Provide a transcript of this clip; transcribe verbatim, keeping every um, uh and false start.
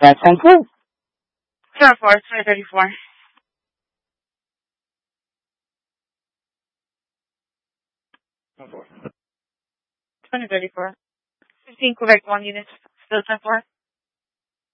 That's ten four. Zero four, twenty thirty-four. twenty thirty-four. fifteen Quebec one units. Still ten four.